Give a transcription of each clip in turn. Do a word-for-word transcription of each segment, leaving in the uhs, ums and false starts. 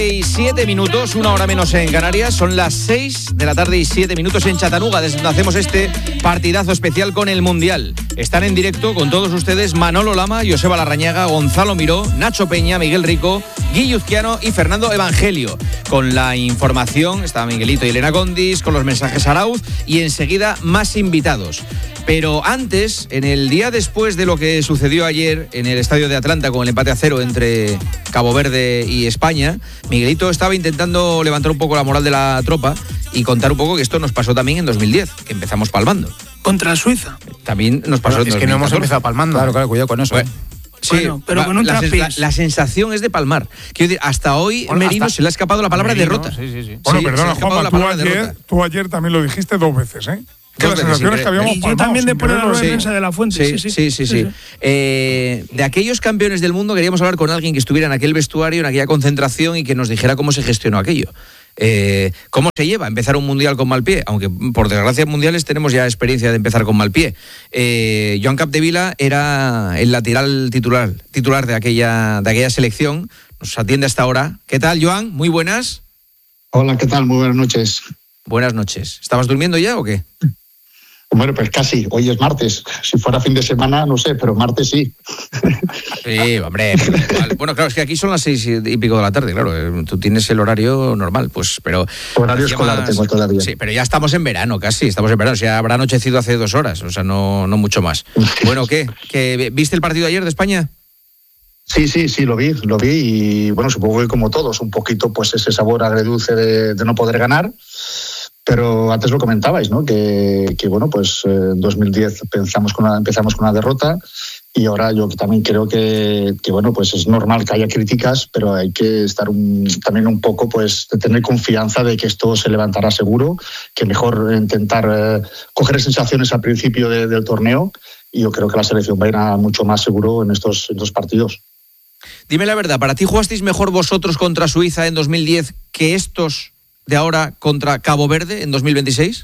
Y siete minutos, una hora menos en Canarias, son las seis de la tarde y siete minutos en Chattanooga, desde donde hacemos este partidazo especial con el Mundial. Están en directo con todos ustedes Manolo Lama, Joseba Larrañaga, Gonzalo Miró, Nacho Peña, Miguel Rico, Guille Uzquiano y Fernando Evangelio. Con la información está Miguelito y Elena Condis, con los mensajes Arauz y enseguida más invitados. Pero antes, en el día después de lo que sucedió ayer en el estadio de Atlanta con el empate a cero entre Cabo Verde y España, Miguelito estaba intentando levantar un poco la moral de la tropa y contar un poco que esto nos pasó también en dos mil diez, que empezamos palmando. Contra Suiza. También nos pasó bueno, en es que no hemos empezado palmando. Claro, claro, cuidado con eso. Bueno, sí, bueno, pero con un la, trapiz. la, la sensación es de palmar. Quiero decir, hasta hoy bueno, Merino hasta se le ha escapado la palabra Merino, derrota. Sí, sí, sí. Bueno, Sí, perdona, Juanma, tú ayer, tú ayer también lo dijiste dos veces, ¿eh? Que Dos las veces, sensaciones sí, que habíamos Y yo palmado, también de sin poner la quererlo, rueda de sí. prensa de la fuente. Sí, sí, sí. sí, sí. Eh, de aquellos campeones del mundo queríamos hablar con alguien que estuviera en aquel vestuario, en aquella concentración y que nos dijera cómo se gestionó aquello. Eh, ¿Cómo se lleva empezar un mundial con mal pie? Aunque por desgracia en mundiales tenemos ya experiencia de empezar con mal pie. Eh, Joan Capdevila era el lateral titular, titular de aquella, de aquella selección. Nos atiende hasta ahora. ¿Qué tal, Joan? Muy buenas. Hola, ¿qué tal? Muy buenas noches. Buenas noches. ¿Estabas durmiendo ya o qué? Bueno, pues casi. Hoy es martes. Si fuera fin de semana, no sé, pero martes sí. Sí, hombre. Igual. Bueno, claro, es que aquí son las seis y pico de la tarde, claro. Tú tienes el horario normal, pues, pero... Horario escolar más... tengo todavía. Sí, pero ya estamos en verano, casi. Estamos en verano. O sea, habrá anochecido hace dos horas, o sea, no, no mucho más. Bueno, ¿qué? ¿Qué? ¿Viste el partido ayer de España? Sí, sí, sí, lo vi, lo vi. Y bueno, supongo que como todos, un poquito, pues ese sabor agridulce de, de no poder ganar. Pero antes lo comentabais, ¿no? Que, que bueno, pues en dos mil diez pensamos con una, empezamos con una derrota y ahora yo también creo que, que bueno, pues es normal que haya críticas, pero hay que estar un, también un poco, pues, de tener confianza de que esto se levantará seguro, que mejor intentar eh, coger sensaciones al principio de, del torneo y yo creo que la selección va a ir a mucho más seguro en estos, en estos partidos. Dime la verdad, ¿para ti jugasteis mejor vosotros contra Suiza en dos mil diez que estos de ahora contra Cabo Verde en dos mil veintiséis?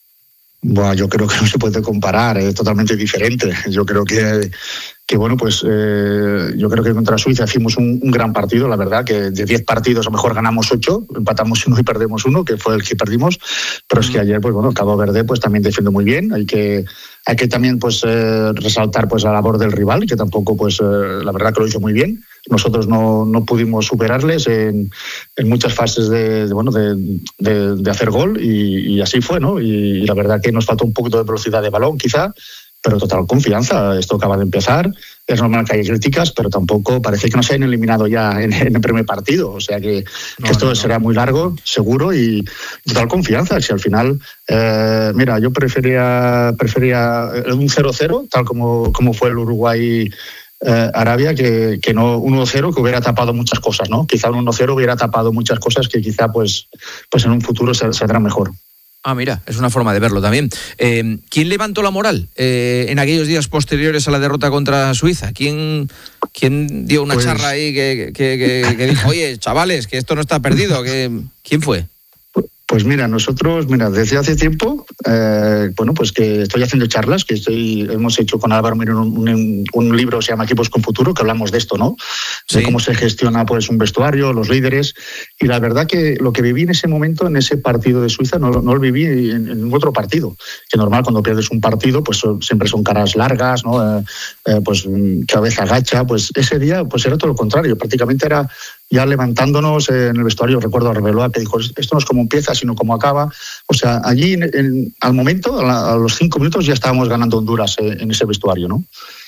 Bueno, yo creo que no se puede comparar, es totalmente diferente. Yo creo que, que bueno, pues eh, yo creo que contra Suiza hicimos un, un gran partido, la verdad, que de diez partidos a lo mejor ganamos ocho, empatamos uno y perdemos uno, que fue el que perdimos, pero es que ayer, pues bueno, Cabo Verde pues también defiende muy bien, hay que hay que también pues eh, resaltar pues la labor del rival, que tampoco pues eh, la verdad que lo hizo muy bien. Nosotros no, no pudimos superarles en, en muchas fases de, de bueno de, de, de hacer gol y, y así fue, ¿no? Y, y la verdad que nos faltó un poquito de velocidad de balón quizá, pero total confianza. Esto acaba de empezar, es normal que haya críticas, pero tampoco parece que nos hayan eliminado ya en, en el primer partido, o sea que, no, que esto no, no. será muy largo, seguro y total confianza. Si al final, eh, mira, yo prefería, prefería un cero cero, tal como, como fue el Uruguay Eh, Arabia, que, que no uno cero, que hubiera tapado muchas cosas, ¿no? Quizá un uno cero hubiera tapado muchas cosas que quizá pues, pues en un futuro se, saldrá mejor. Ah, mira, es una forma de verlo también. Eh, ¿Quién levantó la moral eh, en aquellos días posteriores a la derrota contra Suiza? ¿Quién, quién dio una pues... charla ahí que, que, que, que dijo, oye, chavales, que esto no está perdido? Que... ¿Quién fue? Pues mira, nosotros, mira, desde hace tiempo, eh, bueno, pues que estoy haciendo charlas, que estoy, hemos hecho con Álvaro Miró un, un, un libro que se llama Equipos con Futuro, que hablamos de esto, ¿no? De sí. Cómo se gestiona pues un vestuario, los líderes, y la verdad que lo que viví en ese momento, en ese partido de Suiza, no, no lo viví en, en otro partido, que normal cuando pierdes un partido, pues siempre son caras largas, ¿no? Eh, eh, pues cabeza agacha, pues ese día pues era todo lo contrario, prácticamente era ya levantándonos en el vestuario. Recuerdo a Arbeloa que dijo, esto no es como empieza, sino como acaba. O sea, allí en, en, al momento, a, la, a los cinco minutos, ya estábamos ganando Honduras en, en ese vestuario, ¿no?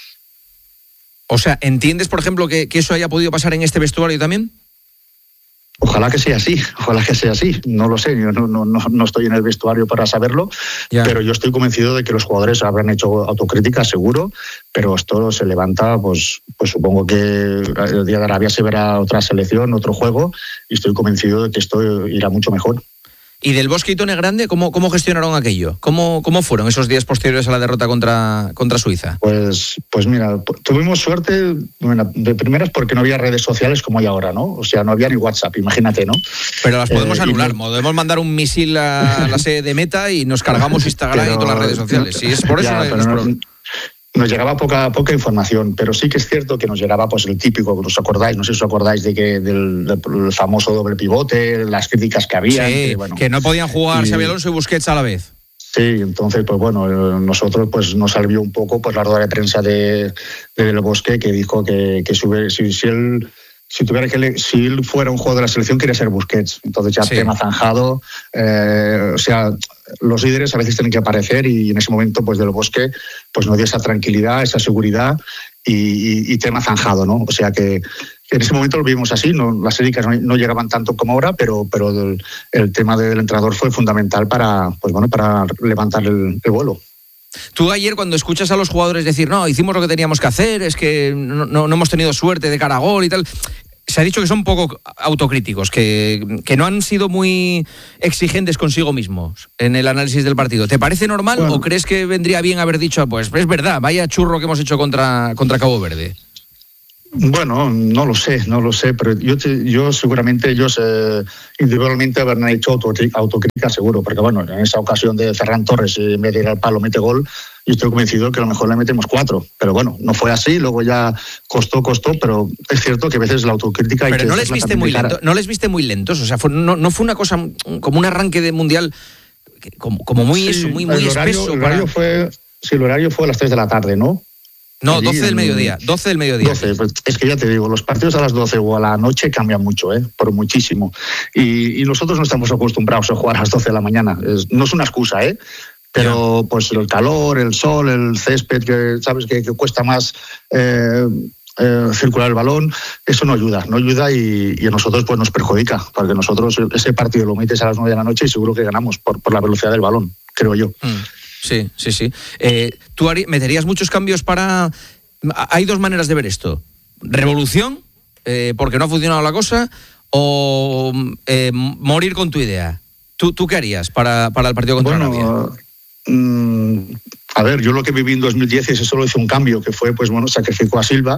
O sea, ¿entiendes, por ejemplo, que, que eso haya podido pasar en este vestuario también? Ojalá que sea así, ojalá que sea así. No lo sé, yo no, no, no estoy en el vestuario para saberlo, ya. Pero yo estoy convencido de que los jugadores habrán hecho autocrítica, seguro, pero esto se levanta, pues, pues supongo que el día de Arabia se verá otra selección, otro juego, y estoy convencido de que esto irá mucho mejor. ¿Y del Bosque y Tone Grande, cómo, cómo gestionaron aquello? ¿Cómo, ¿Cómo fueron esos días posteriores a la derrota contra, contra Suiza? Pues, pues mira, tuvimos suerte bueno, de primeras porque no había redes sociales como hay ahora, ¿no? O sea, no había ni WhatsApp, imagínate, ¿no? Pero las podemos eh, anular, y... podemos mandar un misil a la sede de Meta y nos cargamos Instagram pero, y todas las redes sociales. Si es por eso ya, no, no, nos llegaba poca poca información, pero sí que es cierto que nos llegaba pues el típico, ¿os acordáis? No sé si os acordáis de que del, del famoso doble pivote, las críticas que había. Sí, que, bueno, que no podían jugar y, Xabi Alonso y Busquets a la vez. Sí, entonces, pues bueno, nosotros pues nos salió un poco pues la rueda de prensa de, de Del Bosque, que dijo que, que si, si, si él si tuviera que le, si él fuera un jugador de la selección quería ser Busquets. Entonces ya sí. Tema zanjado, eh, o sea, los líderes a veces tienen que aparecer y en ese momento pues Del Bosque pues nos dio esa tranquilidad, esa seguridad y, y, y tema zanjado, ¿no? O sea que en ese momento lo vimos así, no, las críticas no, no llegaban tanto como ahora, pero, pero el, el tema del entrenador fue fundamental para, pues bueno, para levantar el, el vuelo. Tú ayer cuando escuchas a los jugadores decir, no, hicimos lo que teníamos que hacer, es que no, no, no hemos tenido suerte de cara a gol y tal, se ha dicho que son poco autocríticos, que, que no han sido muy exigentes consigo mismos en el análisis del partido. ¿Te parece normal bueno. o crees que vendría bien haber dicho, pues es verdad, vaya churro que hemos hecho contra, contra Cabo Verde? Bueno, no lo sé, no lo sé, pero yo, te, yo seguramente ellos eh, individualmente habrán hecho autocrítica seguro, porque bueno, en esa ocasión de Ferran Torres, en vez de ir al palo, mete gol, y estoy convencido que a lo mejor le metemos cuatro, pero bueno, no fue así, luego ya costó, costó, pero es cierto que a veces la autocrítica... Pero hay no, que les viste muy lento, no les viste muy lentos, o sea, fue, no, no fue una cosa como un arranque de mundial, como, como muy, sí, eso, muy, muy el horario, espeso. El horario para... fue, sí, el horario fue a las tres de la tarde, ¿no? No, doce del mediodía, doce del mediodía. doce, pues es que ya te digo, los partidos a las doce o a la noche cambian mucho, ¿eh? Por muchísimo. Y, y nosotros no estamos acostumbrados a jugar a las doce de la mañana. Es, no es una excusa, ¿eh? Pero yeah. pues el calor, el sol, el césped, que sabes que, que cuesta más eh, eh, circular el balón, eso no ayuda, no ayuda y, y a nosotros pues nos perjudica, porque nosotros ese partido lo metes a las nueve de la noche y seguro que ganamos por, por la velocidad del balón, creo yo. Mm. Sí, sí, sí. Eh, ¿Tú meterías muchos cambios para...? Hay dos maneras de ver esto. ¿Revolución, eh, porque no ha funcionado la cosa, o eh, morir con tu idea? ¿Tú, tú qué harías para, para el partido contra bueno, Arabia? Mm, a ver, yo lo que viví en dos mil diez ese solo hice un cambio, que fue, pues bueno, sacrificó a Silva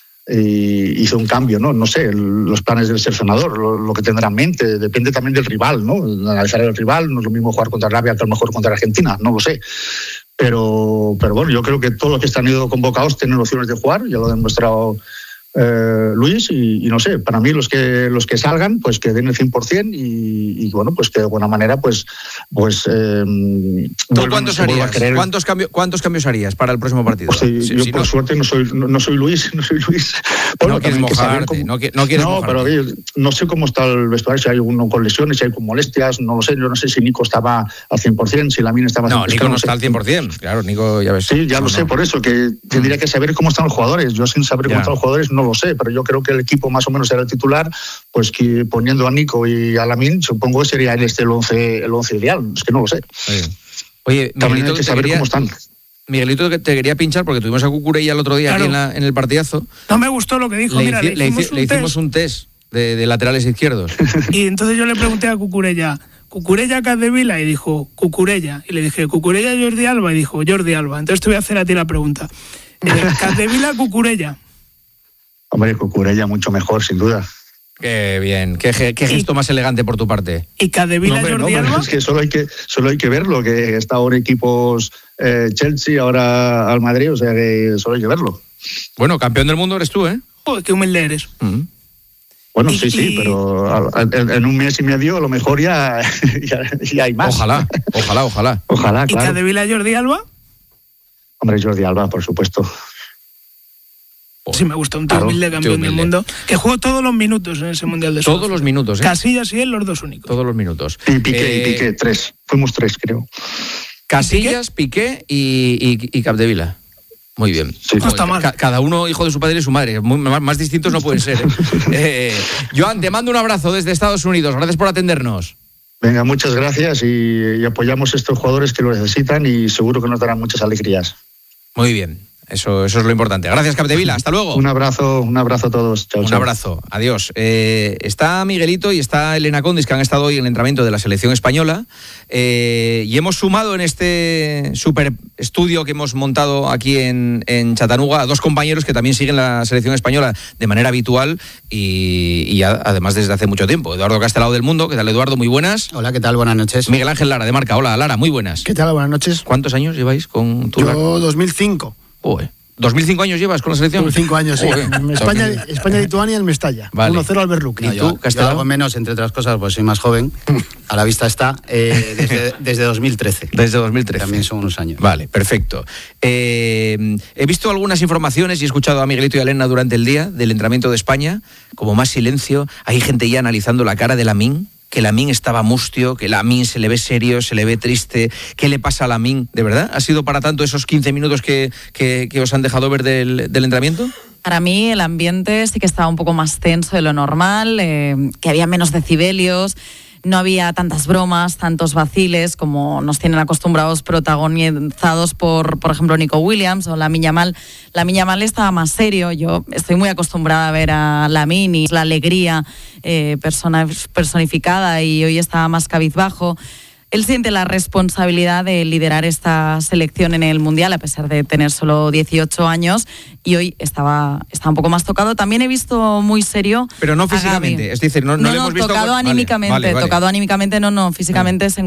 y hizo un cambio, ¿no? No sé, los planes del seleccionador, lo, lo que tendrá en mente, depende también del rival, ¿no? Analizar el rival, no es lo mismo jugar contra Arabia que a lo mejor contra Argentina, no lo sé. Pero, pero bueno, yo creo que todos los que están ido convocados tienen opciones de jugar, ya lo ha demostrado eh, Luis, y, y no sé, para mí los que los que salgan, pues que den el cien por ciento y, y bueno, pues que de buena manera, pues... pues eh, ¿Tú cuántos harías? ¿Cuántos, cambio, ¿Cuántos cambios harías para el próximo partido? Pues sí, sí, yo sí, por no. suerte no soy no, no soy Luis, no soy Luis. Bueno, no quieres mojarte, cómo... no, no quieres No, mojarte. pero oye, no sé cómo está el vestuario, si hay uno con lesiones, si hay con molestias, no lo sé, yo no sé si Nico estaba al cien por ciento, si Lamine estaba al No, cien por ciento. Nico no, no está sé. al cien por ciento, claro, Nico ya ves. Sí, ya no, lo sé, no. por eso, que tendría que saber cómo están los jugadores. Yo sin saber Ya. cómo están los jugadores no lo sé, pero yo creo que el equipo más o menos era el titular, pues que poniendo a Nico y a Lamine, supongo que sería este el once el once ideal, es que no lo sé. Oye, Oye también Miguelito, hay que saber quería, cómo están. Miguelito, te quería pinchar porque tuvimos a Cucurella el otro día Claro. aquí en, la, en el partidazo. No me gustó lo que dijo. Le, Mira, hici- le hicimos, le, hici- le hicimos un, un test de, de laterales izquierdos. test, y entonces yo le pregunté a Cucurella, Cucurella Capdevila, y dijo Cucurella, y le dije Cucurella Jordi Alba, y dijo Jordi Alba. Entonces te voy a hacer a ti la pregunta. Eh, Capdevila, Cucurella. Hombre, Cucurella mucho mejor, sin duda. Qué bien, qué, ge- qué gesto más elegante por tu parte. Y Capdevila, No, hombre, Jordi no, pero Alba. es que solo hay que solo hay que verlo, que está ahora equipos eh, Chelsea, ahora al Madrid, o sea que solo hay que verlo. Bueno, campeón del mundo eres tú, ¿eh? Joder, qué humilde eres. Mm. Bueno, Y- sí, sí, y- pero a- en, en un mes y medio a lo mejor ya, ya, ya hay más. Ojalá, ojalá, ojalá. Ojalá, ¿Y claro. Capdevila, Jordi Alba? Hombre, Jordi Alba, por supuesto. Sí, me gusta, un tío Claro, humilde, campeón tío del humilde. mundo, que jugó todos los minutos en ese Mundial de Todos Sudáfrica. los minutos, ¿eh? Casillas y él, los dos únicos. Todos los minutos. Y Piqué, Eh, y Piqué, tres. Fuimos tres, creo. Casillas, Piqué y, y, y Capdevila. Muy bien. Sí. No está mal. Ca- cada uno hijo de su padre y su madre. Muy- más, más distintos no pueden ser. ¿eh? Eh, Joan, te mando un abrazo desde Estados Unidos. Gracias por atendernos. Venga, muchas gracias y, y apoyamos a estos jugadores que lo necesitan y seguro que nos darán muchas alegrías. Muy bien. Eso, eso es lo importante. Gracias, Capdevila. Hasta luego. Un abrazo, un abrazo a todos. Chao, Un chao. abrazo, adiós. Eh, está Miguelito y está Elena Condis, que han estado hoy en el entrenamiento de la selección española, eh, y hemos sumado en este super estudio que hemos montado aquí en, en Chattanooga a dos compañeros que también siguen la selección española de manera habitual y, y a- además desde hace mucho tiempo. Eduardo Castelao del Mundo, ¿qué tal, Eduardo? Muy buenas. Hola, ¿qué tal? Buenas noches. Miguel Ángel Lara de Marca, hola Lara, muy buenas. ¿Qué tal? Buenas noches. ¿Cuántos años lleváis con tu Yo dos mil cinco. Uy. ¿dos mil cinco años llevas con la selección? Cinco años, sí. Uy. España, España-Lituania en Mestalla. Vale. uno cero al Berluc. No, ¿Y yo, tú, Castelao? yo algo menos, entre otras cosas, pues soy más joven. A la vista está, eh, desde, desde dos mil trece. Desde dos mil trece. También son unos años. Vale, perfecto. Eh, he visto algunas informaciones y he escuchado a Miguelito y a Elena durante el día del entrenamiento de España, como más silencio. Hay gente ya analizando la cara de Lamine, que Lamine estaba mustio, que Lamine se le ve serio, se le ve triste. ¿Qué le pasa a Lamine? ¿De verdad? ¿Ha sido para tanto esos quince minutos que, que, que os han dejado ver del, del entrenamiento? Para mí el ambiente sí que estaba un poco más tenso de lo normal, eh, que había menos decibelios, no había tantas bromas, tantos vaciles como nos tienen acostumbrados, protagonizados por, por ejemplo, Nico Williams o Lamine Yamal. Lamine Yamal estaba más serio. Yo estoy muy acostumbrada a ver a Lamine y la alegría eh, persona, personificada, y hoy estaba más cabizbajo. Él siente la responsabilidad de liderar esta selección en el Mundial, a pesar de tener solo dieciocho años, y hoy estaba, estaba un poco más tocado. También he visto muy serio. Pero no físicamente, es decir, no, no, no, le no hemos visto... tocado Vale, anímicamente, vale, vale. tocado anímicamente, no, no, físicamente se